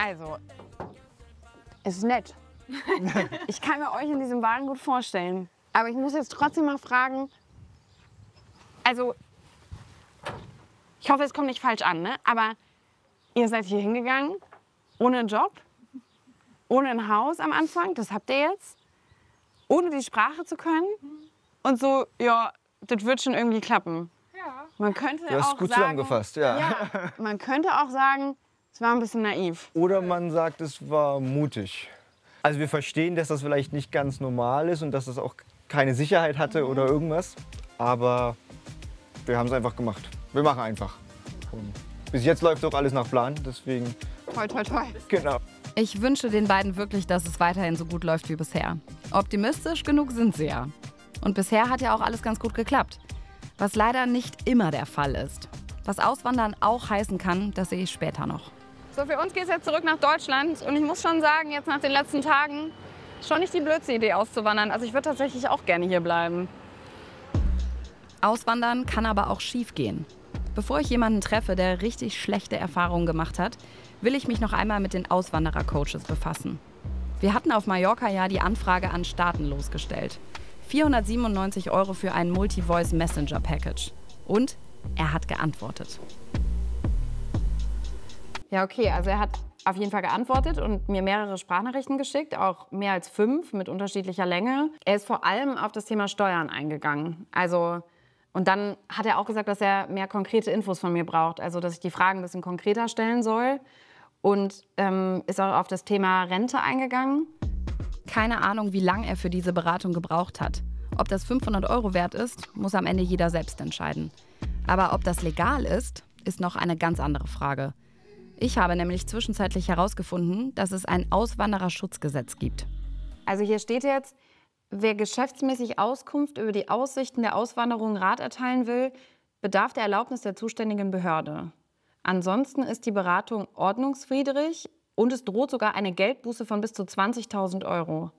Also, ist nett. Ich kann mir euch in diesem Wagen gut vorstellen. Aber ich muss jetzt trotzdem mal fragen, also, ich hoffe, es kommt nicht falsch an, ne? Aber ihr seid hier hingegangen, ohne Job, ohne ein Haus am Anfang, das habt ihr jetzt, ohne die Sprache zu können und so, ja, das wird schon irgendwie klappen. Ja. Man könnte Du hast auch gut sagen, zusammengefasst, ja. man könnte auch sagen, es war ein bisschen naiv. Oder man sagt, es war mutig. Also wir verstehen, dass das vielleicht nicht ganz normal ist und dass es auch keine Sicherheit hatte oder irgendwas. Aber wir haben es einfach gemacht. Wir machen einfach. Und bis jetzt läuft doch alles nach Plan, deswegen... Toi, toi, toi. Genau. Ich wünsche den beiden wirklich, dass es weiterhin so gut läuft wie bisher. Optimistisch genug sind sie ja. Und bisher hat ja auch alles ganz gut geklappt. Was leider nicht immer der Fall ist. Was Auswandern auch heißen kann, das sehe ich später noch. So, für uns geht es jetzt zurück nach Deutschland. Und ich muss schon sagen, jetzt nach den letzten Tagen, schon nicht die blödste Idee auszuwandern. Also ich würde tatsächlich auch gerne hier bleiben. Auswandern kann aber auch schief gehen. Bevor ich jemanden treffe, der richtig schlechte Erfahrungen gemacht hat, will ich mich noch einmal mit den Auswanderer-Coaches befassen. Wir hatten auf Mallorca ja die Anfrage an Staatenlos gestellt. 497 € für ein Multi-Voice-Messenger-Package. Und er hat geantwortet. Ja, okay, also er hat auf jeden Fall geantwortet und mir mehrere Sprachnachrichten geschickt, auch mehr als 5 mit unterschiedlicher Länge. Er ist vor allem auf das Thema Steuern eingegangen. Also, und dann hat er auch gesagt, dass er mehr konkrete Infos von mir braucht. Also, dass ich die Fragen ein bisschen konkreter stellen soll. Und ist auch auf das Thema Rente eingegangen. Keine Ahnung, wie lange er für diese Beratung gebraucht hat. Ob das 500 € wert ist, muss am Ende jeder selbst entscheiden. Aber ob das legal ist, ist noch eine ganz andere Frage. Ich habe nämlich zwischenzeitlich herausgefunden, dass es ein Auswandererschutzgesetz gibt. Also hier steht jetzt, wer geschäftsmäßig Auskunft über die Aussichten der Auswanderung Rat erteilen will, bedarf der Erlaubnis der zuständigen Behörde. Ansonsten ist die Beratung ordnungswidrig und es droht sogar eine Geldbuße von bis zu 20.000 €.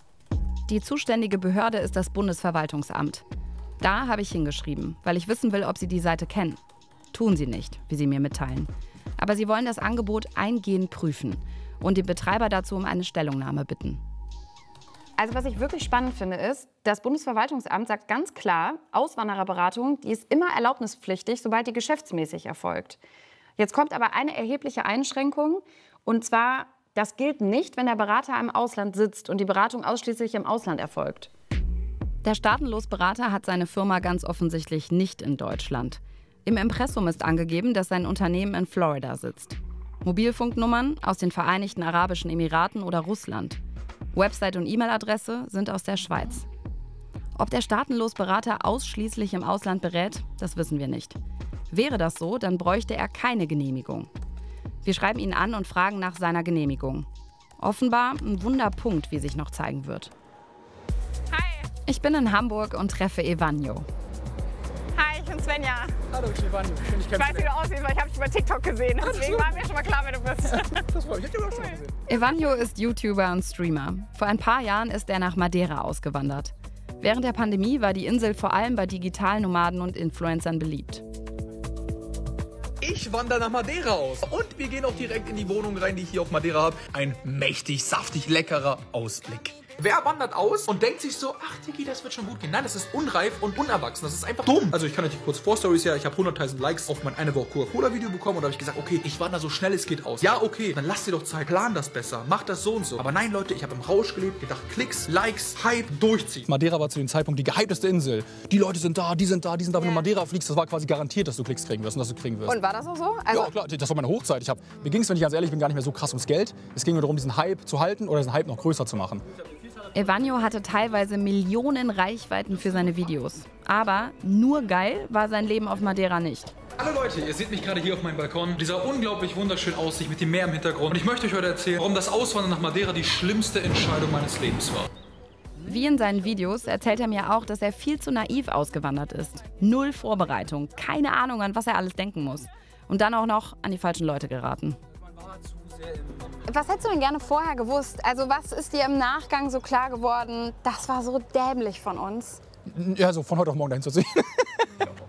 Die zuständige Behörde ist das Bundesverwaltungsamt. Da habe ich hingeschrieben, weil ich wissen will, ob sie die Seite kennen. Tun sie nicht, wie sie mir mitteilen. Aber sie wollen das Angebot eingehend prüfen und den Betreiber dazu um eine Stellungnahme bitten. Also was ich wirklich spannend finde, ist, das Bundesverwaltungsamt sagt ganz klar, Auswandererberatung, die ist immer erlaubnispflichtig, sobald die geschäftsmäßig erfolgt. Jetzt kommt aber eine erhebliche Einschränkung, und zwar, das gilt nicht, wenn der Berater im Ausland sitzt und die Beratung ausschließlich im Ausland erfolgt. Der Staatenlos-Berater hat seine Firma ganz offensichtlich nicht in Deutschland. Im Impressum ist angegeben, dass sein Unternehmen in Florida sitzt. Mobilfunknummern aus den Vereinigten Arabischen Emiraten oder Russland. Website und E-Mail-Adresse sind aus der Schweiz. Ob der Staatenlos-Berater ausschließlich im Ausland berät, das wissen wir nicht. Wäre das so, dann bräuchte er keine Genehmigung. Wir schreiben ihn an und fragen nach seiner Genehmigung. Offenbar ein Wunderpunkt, wie sich noch zeigen wird. Hi. Ich bin in Hamburg und treffe Evanjo. Hi, ich bin Svenja. Hallo, ich bin Evanjo. Schön, dich Ich weiß, wie du aussiehst, weil ich habe dich bei TikTok gesehen. Deswegen war mir schon mal klar, wer du bist. Das freut mich. Ich habe dich auch schon gesehen. Evanjo ist YouTuber und Streamer. Vor ein paar Jahren ist er nach Madeira ausgewandert. Während der Pandemie war die Insel vor allem bei Digitalnomaden und Influencern beliebt. Ich wandere nach Madeira aus. Und wir gehen auch direkt in die Wohnung rein, die ich hier auf Madeira habe. Ein mächtig, saftig, leckerer Ausblick. Wer wandert aus und denkt sich so, ach Digi, das wird schon gut gehen. Nein, das ist unreif und unerwachsen. Das ist einfach dumm. Also ich kann euch kurz Vorstories her. Ich habe 100.000 Likes auf mein eine Woche Coca-Cola-Video bekommen. Und da habe ich gesagt, okay, ich wandere so schnell es geht aus. Ja, okay, dann lasst dir doch Zeit. Plan das besser. Macht das so und so. Aber nein, Leute, ich habe im Rausch gelebt. Gedacht, Klicks, Likes, Hype, durchziehen. Madeira war zu dem Zeitpunkt die gehypteste Insel. Die Leute sind da, die sind da, die sind da. Wenn du Madeira fliegst, das war quasi garantiert, dass du Klicks kriegen wirst und dass du kriegen wirst. Und war das auch so? Also, Ja, klar, das war meine Hochzeit. Mir ging es, wenn ich ganz ehrlich bin, gar nicht mehr so krass ums Geld. Es ging nur darum, diesen Hype zu halten oder diesen Hype noch größer zu machen. Evanjo hatte teilweise Millionen Reichweiten für seine Videos. Aber nur geil war sein Leben auf Madeira nicht. Hallo Leute, ihr seht mich gerade hier auf meinem Balkon. Dieser unglaublich wunderschönen Aussicht mit dem Meer im Hintergrund. Und ich möchte euch heute erzählen, warum das Auswandern nach Madeira die schlimmste Entscheidung meines Lebens war. Wie in seinen Videos erzählt er mir auch, dass er viel zu naiv ausgewandert ist. Null Vorbereitung, keine Ahnung, an was er alles denken muss. Und dann auch noch an die falschen Leute geraten. was hättest du denn gerne vorher gewusst? Also was ist dir im Nachgang so klar geworden, das war so dämlich von uns? Ja, so von heute auf morgen dahin zu ziehen.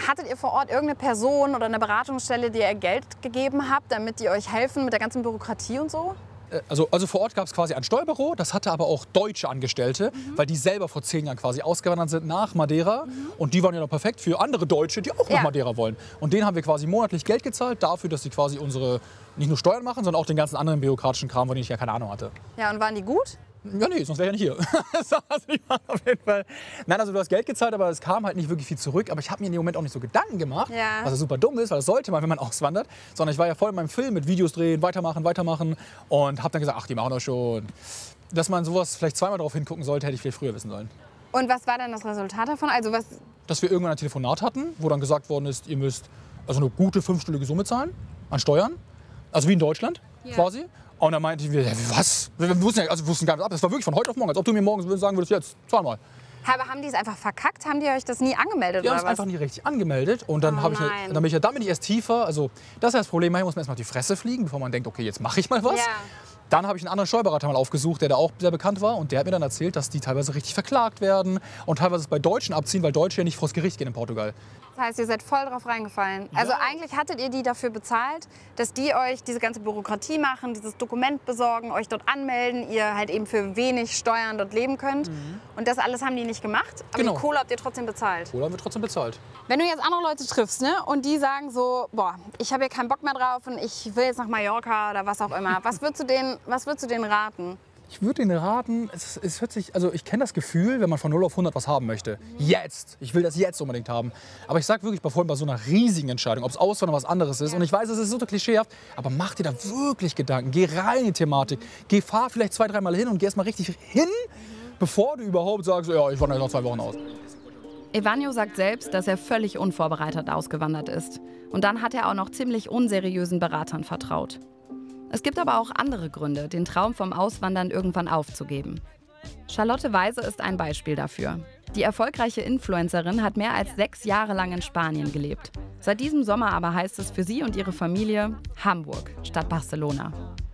hattet ihr vor Ort irgendeine Person oder eine Beratungsstelle, die ihr Geld gegeben habt, damit die euch helfen mit der ganzen Bürokratie und so? Also vor Ort gab es quasi ein Steuerbüro, das hatte aber auch deutsche Angestellte, weil die selber vor 10 Jahren quasi ausgewandert sind nach Madeira. Und die waren ja noch perfekt für andere Deutsche, die auch nach Madeira wollen. Und denen haben wir quasi monatlich Geld gezahlt dafür, dass sie quasi unsere nicht nur Steuern machen, sondern auch den ganzen anderen bürokratischen Kram, von dem ich ja keine Ahnung hatte. Ja, und waren die gut? Ja, nee, sonst wäre ich ja nicht hier. Das war's nicht mal, auf jeden Fall. Nein, also du hast Geld gezahlt, aber es kam halt nicht wirklich viel zurück. Aber ich habe mir in dem Moment auch nicht so Gedanken gemacht, was ja super dumm ist, weil das sollte man, wenn man auswandert. Sondern ich war ja voll in meinem Film mit Videos drehen, weitermachen und habe dann gesagt, ach, die machen das schon. Dass man sowas vielleicht zweimal drauf hingucken sollte, hätte ich vielleicht früher wissen sollen. Und was war dann das Resultat davon? Also was? Dass wir irgendwann ein Telefonat hatten, wo dann gesagt worden ist, ihr müsst also eine gute 5-stellige Summe zahlen an Steuern. Also wie in Deutschland quasi. Und dann meinte ich, was? Wir wussten gar nicht ab. Das war wirklich von heute auf morgen, als ob du mir morgens sagen würdest, jetzt zahl mal. Aber haben die es einfach verkackt? Haben die euch das nie angemeldet? Die haben oder es was? einfach nie richtig angemeldet. Und dann, dann bin ich erst tiefer. Also das ist das Problem, manchmal muss man erst mal auf die Fresse fliegen, bevor man denkt, okay, jetzt mache ich mal was. Ja. Dann habe ich einen anderen Steuerberater mal aufgesucht, der da auch sehr bekannt war. Und der hat mir dann erzählt, dass die teilweise richtig verklagt werden und teilweise es bei Deutschen abziehen, weil Deutsche ja nicht vors Gericht gehen in Portugal. Das heißt, ihr seid voll drauf reingefallen. Also eigentlich hattet ihr die dafür bezahlt, dass die euch diese ganze Bürokratie machen, dieses Dokument besorgen, euch dort anmelden, ihr halt eben für wenig Steuern dort leben könnt. Und das alles haben die nicht gemacht, aber die Kohle habt ihr trotzdem bezahlt. Kohle haben wir trotzdem bezahlt. Wenn du jetzt andere Leute triffst, ne, und die sagen so, boah, ich habe hier keinen Bock mehr drauf und ich will jetzt nach Mallorca oder was auch immer, was würdest du denen raten? Ich würde Ihnen raten, es hört sich, also ich kenne das Gefühl, wenn man von 0 auf 100 was haben möchte. Jetzt! Ich will das jetzt unbedingt haben. Aber ich sage wirklich, vor allem bei so einer riesigen Entscheidung, ob es Auswandern oder was anderes ist, und ich weiß, es ist so klischeehaft, aber mach dir da wirklich Gedanken. Geh rein in die Thematik. Fahr vielleicht 2-3 Mal hin und geh erst mal richtig hin, bevor du überhaupt sagst, ja, ich wandere noch 2 Wochen aus. Evanio sagt selbst, dass er völlig unvorbereitet ausgewandert ist. Und dann hat er auch noch ziemlich unseriösen Beratern vertraut. Es gibt aber auch andere Gründe, den Traum vom Auswandern irgendwann aufzugeben. Charlotte Weise ist ein Beispiel dafür. Die erfolgreiche Influencerin hat mehr als 6 Jahre lang in Spanien gelebt. Seit diesem Sommer aber heißt es für sie und ihre Familie Hamburg statt Barcelona.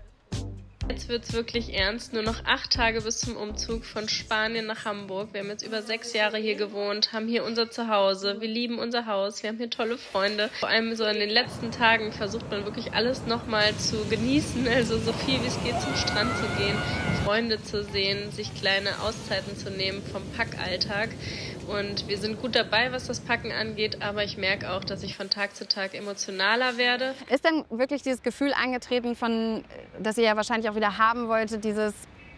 Jetzt wird es wirklich ernst. Nur noch 8 Tage bis zum Umzug von Spanien nach Hamburg. Wir haben jetzt über 6 Jahre hier gewohnt, haben hier unser Zuhause. Wir lieben unser Haus, wir haben hier tolle Freunde. Vor allem so in den letzten Tagen versucht man wirklich alles nochmal zu genießen. Also so viel wie es geht zum Strand zu gehen, Freunde zu sehen, sich kleine Auszeiten zu nehmen vom Packalltag. Und wir sind gut dabei, was das Packen angeht, aber ich merke auch, dass ich von Tag zu Tag emotionaler werde. Ist denn wirklich dieses Gefühl eingetreten, das ihr ja wahrscheinlich auch wieder haben wolltet, dieses,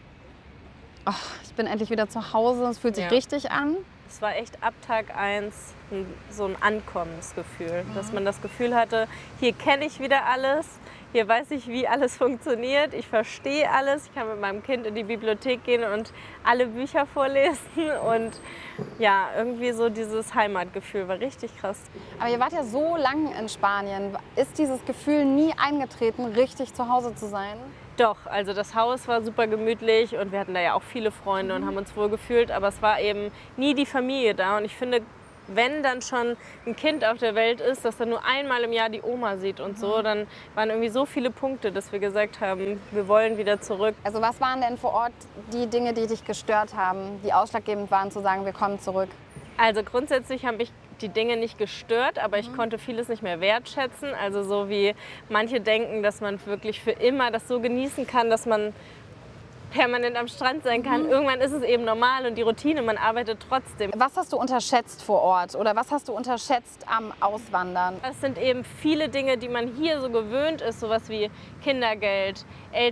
oh, ich bin endlich wieder zu Hause, es fühlt sich richtig an? Es war echt ab Tag 1 so ein Ankommensgefühl, dass man das Gefühl hatte, hier kenne ich wieder alles, hier weiß ich, wie alles funktioniert, ich verstehe alles, ich kann mit meinem Kind in die Bibliothek gehen und alle Bücher vorlesen und ja, irgendwie so dieses Heimatgefühl war richtig krass. Aber ihr wart ja so lange in Spanien, ist dieses Gefühl nie eingetreten, richtig zu Hause zu sein? Doch, also das Haus war super gemütlich und wir hatten da ja auch viele Freunde und haben uns wohl gefühlt, aber es war eben nie die Familie da und ich finde, wenn dann schon ein Kind auf der Welt ist, dass dann nur einmal im Jahr die Oma sieht und so, dann waren irgendwie so viele Punkte, dass wir gesagt haben, wir wollen wieder zurück. Also was waren denn vor Ort die Dinge, die dich gestört haben, die ausschlaggebend waren zu sagen, wir kommen zurück? Also grundsätzlich haben mich die Dinge nicht gestört, aber ich konnte vieles nicht mehr wertschätzen. Also so wie manche denken, dass man wirklich für immer das so genießen kann, dass man permanent am Strand sein kann. Irgendwann ist es eben normal und die Routine, man arbeitet trotzdem. Was hast du unterschätzt vor Ort oder was hast du unterschätzt am Auswandern? Es sind eben viele Dinge, die man hier so gewöhnt ist, sowas wie Kindergeld,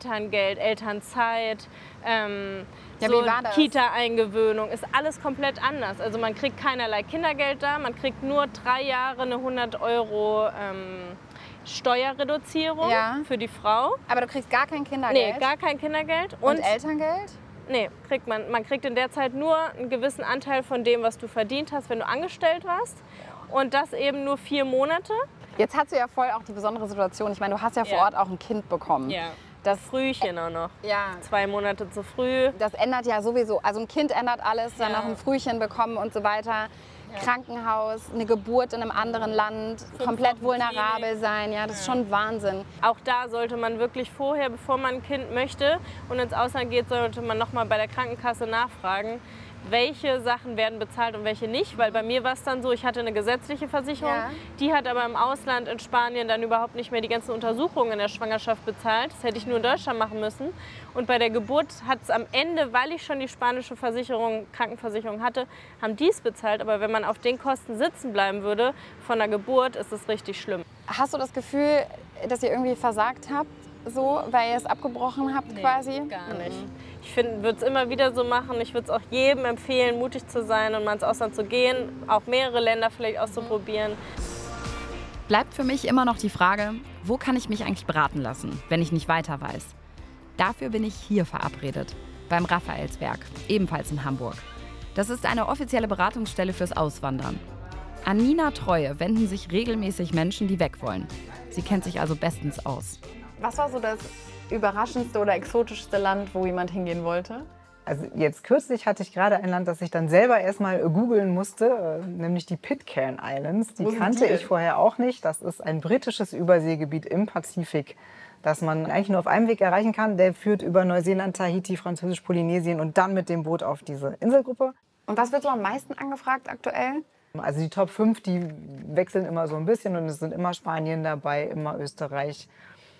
Elternzeit, so Kita-Eingewöhnung, ist alles komplett anders. Also man kriegt keinerlei Kindergeld da, man kriegt nur 3 Jahre eine 100 € Steuerreduzierung für die Frau. Aber du kriegst gar kein Kindergeld? Nee, gar kein Kindergeld. Und Elterngeld? Nee, kriegt man. Man kriegt in der Zeit nur einen gewissen Anteil von dem, was du verdient hast, wenn du angestellt warst. Und das eben nur 4 Monate. Jetzt hast du ja voll auch die besondere Situation. Ich meine, du hast ja vor Ort auch ein Kind bekommen. Ja. Das Frühchen auch noch. Ja. 2 Monate zu früh. Das ändert ja sowieso. Also ein Kind ändert alles, dann noch ein Frühchen bekommen und so weiter. Krankenhaus, eine Geburt in einem anderen Land, komplett vulnerabel sein, ja, das ist schon Wahnsinn. Auch da sollte man wirklich vorher, bevor man ein Kind möchte und ins Ausland geht, sollte man noch mal bei der Krankenkasse nachfragen, welche Sachen werden bezahlt und welche nicht. Weil bei mir war es dann so, ich hatte eine gesetzliche Versicherung, die hat aber im Ausland in Spanien dann überhaupt nicht mehr die ganzen Untersuchungen in der Schwangerschaft bezahlt. Das hätte ich nur in Deutschland machen müssen. Und bei der Geburt hat es am Ende, weil ich schon die spanische Krankenversicherung hatte, haben die es bezahlt. Aber wenn man auf den Kosten sitzen bleiben würde von der Geburt, ist es richtig schlimm. Hast du das Gefühl, dass ihr irgendwie versagt habt, so, weil ihr es abgebrochen habt quasi? Gar nicht. Ich würde es immer wieder so machen. Ich würde es auch jedem empfehlen, mutig zu sein und mal ins Ausland zu gehen, auch mehrere Länder vielleicht auszuprobieren. Bleibt für mich immer noch die Frage, wo kann ich mich eigentlich beraten lassen, wenn ich nicht weiter weiß? Dafür bin ich hier verabredet, beim Raphaelswerk, ebenfalls in Hamburg. Das ist eine offizielle Beratungsstelle fürs Auswandern. An Nina Treue wenden sich regelmäßig Menschen, die weg wollen. Sie kennt sich also bestens aus. Was war so das überraschendste oder exotischste Land, wo jemand hingehen wollte? Also jetzt kürzlich hatte ich gerade ein Land, das ich dann selber erstmal googeln musste, nämlich die Pitcairn Islands. Die kannte ich vorher auch nicht. Das ist ein britisches Überseegebiet im Pazifik, das man eigentlich nur auf einem Weg erreichen kann. Der führt über Neuseeland, Tahiti, Französisch-Polynesien und dann mit dem Boot auf diese Inselgruppe. Und was wird so am meisten angefragt aktuell? Also die Top 5, die wechseln immer so ein bisschen und es sind immer Spanien dabei, immer Österreich.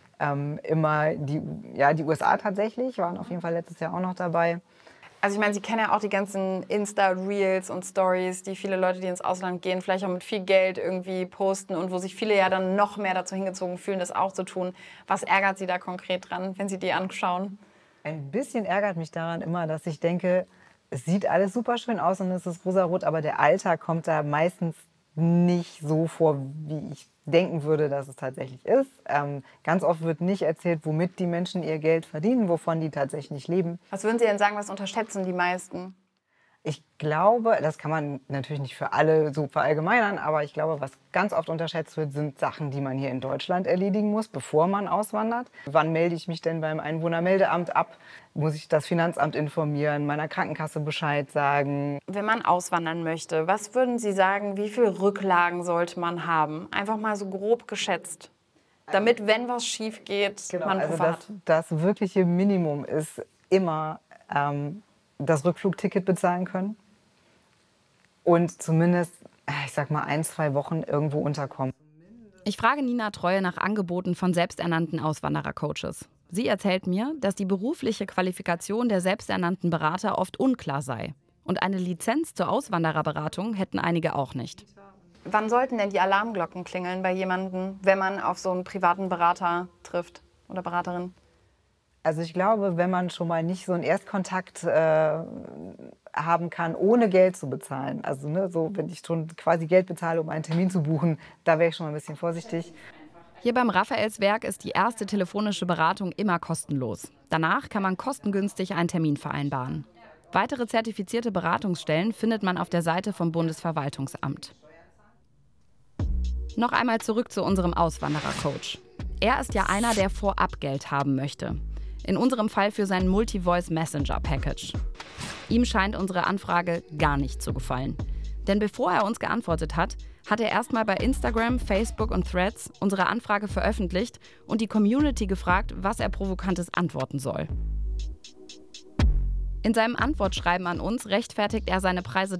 Immer die USA tatsächlich, waren auf jeden Fall letztes Jahr auch noch dabei. Also ich meine, Sie kennen ja auch die ganzen Insta-Reels und Stories, die viele Leute, die ins Ausland gehen, vielleicht auch mit viel Geld irgendwie posten und wo sich viele ja dann noch mehr dazu hingezogen fühlen, das auch zu tun. Was ärgert Sie da konkret dran, wenn Sie die anschauen? Ein bisschen ärgert mich daran immer, dass ich denke, es sieht alles super schön aus und es ist rosarot, aber der Alltag kommt da meistens nicht so vor, wie ich denken würde, dass es tatsächlich ist. Ganz oft wird nicht erzählt, womit die Menschen ihr Geld verdienen, wovon die tatsächlich leben. Was würden Sie denn sagen, was unterschätzen die meisten? Ich glaube, das kann man natürlich nicht für alle so verallgemeinern, aber ich glaube, was ganz oft unterschätzt wird, sind Sachen, die man hier in Deutschland erledigen muss, bevor man auswandert. Wann melde ich mich denn beim Einwohnermeldeamt ab? Muss ich das Finanzamt informieren, meiner Krankenkasse Bescheid sagen? Wenn man auswandern möchte, was würden Sie sagen, wie viele Rücklagen sollte man haben? Einfach mal so grob geschätzt. Damit, wenn was schief geht, man Puffer hat. Das wirkliche Minimum ist immer das Rückflugticket bezahlen können und zumindest, ich sag mal, 1-2 Wochen irgendwo unterkommen. Ich frage Nina Treue nach Angeboten von selbsternannten Auswanderercoaches. Sie erzählt mir, dass die berufliche Qualifikation der selbsternannten Berater oft unklar sei. Und eine Lizenz zur Auswandererberatung hätten einige auch nicht. Wann sollten denn die Alarmglocken klingeln bei jemandem, wenn man auf so einen privaten Berater trifft oder Beraterin? Also ich glaube, wenn man schon mal nicht so einen Erstkontakt haben kann, ohne Geld zu bezahlen, also so, wenn ich schon quasi Geld bezahle, um einen Termin zu buchen, da wäre ich schon mal ein bisschen vorsichtig. Hier beim Raphaelswerk ist die erste telefonische Beratung immer kostenlos. Danach kann man kostengünstig einen Termin vereinbaren. Weitere zertifizierte Beratungsstellen findet man auf der Seite vom Bundesverwaltungsamt. Noch einmal zurück zu unserem Auswanderercoach. Er ist ja einer, der vorab Geld haben möchte. In unserem Fall für sein Multi-Voice-Messenger-Package. Ihm scheint unsere Anfrage gar nicht zu gefallen. Denn bevor er uns geantwortet hat, hat er erstmal bei Instagram, Facebook und Threads unsere Anfrage veröffentlicht und die Community gefragt, was er Provokantes antworten soll. In seinem Antwortschreiben an uns rechtfertigt er seine Preise